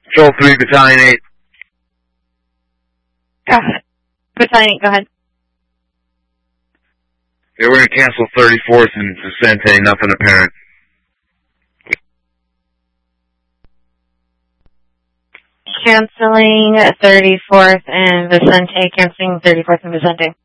Patrol 3, Battalion 8. Battalion 8, go ahead. Yeah, we're going to cancel 34th and Vicente, nothing apparent. Canceling 34th and Vicente, canceling 34th and Vicente.